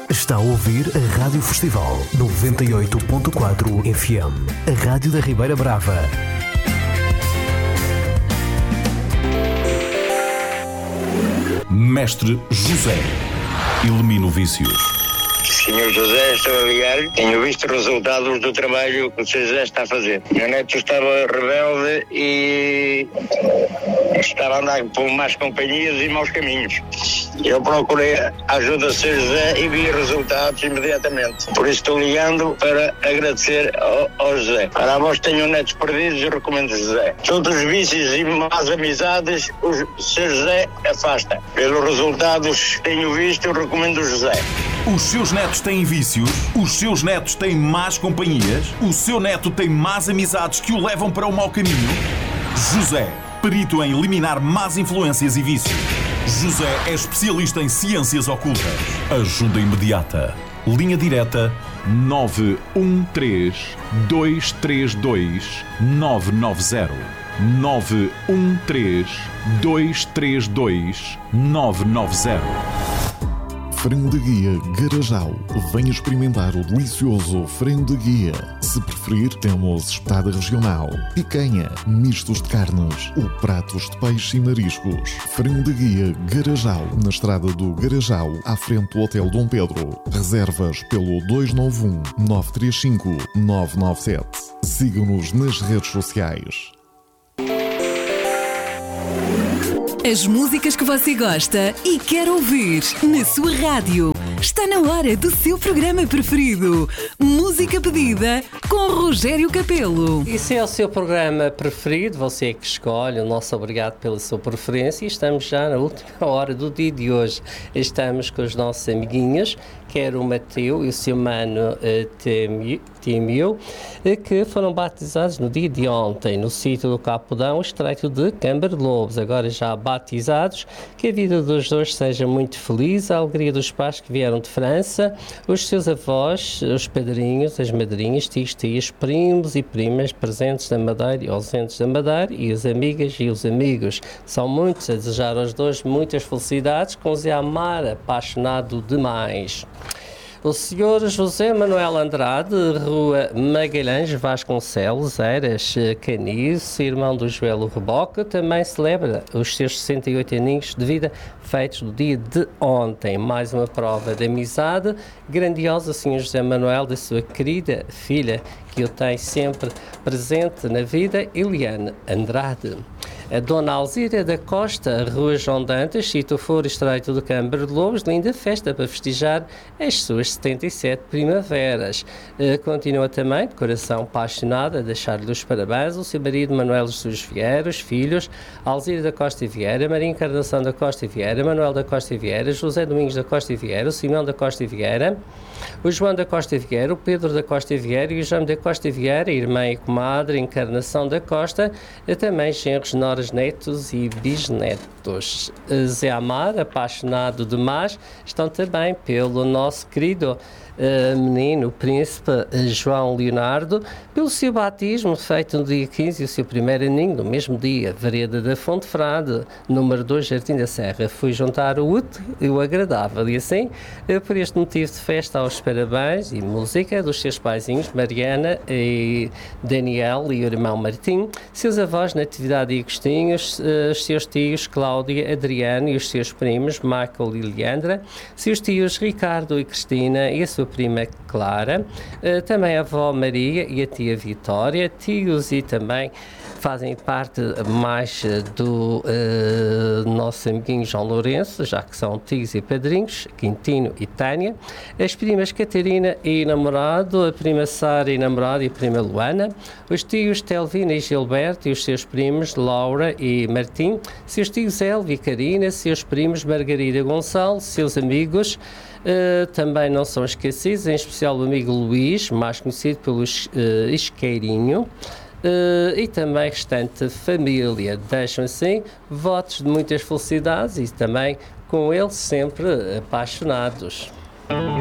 Está a ouvir a Rádio Festival 98.4 FM, a Rádio da Ribeira Brava. Mestre José, elimina o vício. Senhor José, estou a ligar. Tenho visto resultados do trabalho que o Sr. José está a fazer. Meu neto estava rebelde e estava a andar por más companhias e maus caminhos. Eu procurei a ajuda do Sr. José e vi resultados imediatamente. Por isso estou ligando para agradecer ao José. Para vós que tenham netos perdidos, eu recomendo José. Todos os vícios e más amizades, o Sr. José afasta. Pelos resultados que tenho visto, eu recomendo o José. Os seus netos têm vícios? Os seus netos têm más companhias? O seu neto tem más amizades que o levam para o mau caminho? José, perito em eliminar más influências e vícios. José é especialista em ciências ocultas. Ajuda imediata. Linha direta 913 232 990. 913 232 990. Frango de guia Garajal. Venha experimentar o delicioso frango de guia. Se preferir, temos espetada regional, picanha, mistos de carnes ou pratos de peixe e mariscos. Frango de guia Garajal, na estrada do Garajal, à frente do Hotel Dom Pedro. Reservas pelo 291 935 997. Siga-nos nas redes sociais. As músicas que você gosta e quer ouvir na sua rádio. Está na hora do seu programa preferido. Música pedida com Rogério Capelo. E se é o seu programa preferido, você é que escolhe. O nosso obrigado pela sua preferência. E estamos já na última hora do dia de hoje. Estamos com os nossos amiguinhos, quer o Mateu e o seu mano Tímio, que foram batizados no dia de ontem, no sítio do Capudão, estreito de Câmara de Lobos. Agora já batizados, que a vida dos dois seja muito feliz, a alegria dos pais que vieram de França, os seus avós, os padrinhos, as madrinhas, tios, tias, primos e primas presentes da Madeira e ausentes da Madeira, e as amigas e os amigos. São muitos a desejar aos dois muitas felicidades, com Zé Amar apaixonado demais. O Sr. José Manuel Andrade, Rua Magalhães Vasconcelos, Eiras, Caniço, irmão do Joelo Reboca, também celebra os seus 68 aninhos de vida, feitos no dia de ontem. Mais uma prova de amizade grandiosa, Sr. José Manuel, da sua querida filha, que o tem sempre presente na vida, Eliane Andrade. A Dona Alzira da Costa, Rua João Dantas, sítio Foro Estreito do Câmara de Lobos, linda festa para festejar as suas 77 primaveras. Continua também, de coração apaixonado, a deixar-lhe os parabéns o seu marido Manuel Jesus Vieira, os filhos Alzira da Costa e Vieira, Maria Encarnação da Costa e Vieira, Manuel da Costa e Vieira, José Domingos da Costa e Vieira, o Simão da Costa e Vieira, o João da Costa e Vieira, o Pedro da Costa e Vieira e o João da Costa e Vieira, irmã e comadre Encarnação da Costa, também genros, noras, netos e bisnetos. Zé Amar, apaixonado demais, estão também pelo nosso querido menino, o príncipe João Leonardo, pelo seu batismo feito no dia 15 e o seu primeiro aninho no mesmo dia, Vereda da Fonte Frade, número 2, Jardim da Serra. Fui juntar o útil e o agradável e assim, por este motivo de festa, aos parabéns e música dos seus paizinhos, Mariana e Daniel e o irmão Martim, seus avós Natividade e Agostinho, os seus tios Cláudia, Adriano e os seus primos Michael e Leandra, seus tios Ricardo e Cristina e a sua prima Clara, também a avó Maria e a tia Vitória, tios e também fazem parte mais do nosso amiguinho João Lourenço, já que são tios e padrinhos, Quintino e Tânia, as primas Catarina e namorado, a prima Sara e namorado e a prima Luana, os tios Telvina e Gilberto e os seus primos Laura e Martim, seus tios Elvia e Karina, seus primos Margarida Gonçalo, seus amigos, também não são esquecidos, em especial o amigo Luís, mais conhecido pelo Isqueirinho, e também restante família. Deixam assim votos de muitas felicidades e também com eles sempre apaixonados.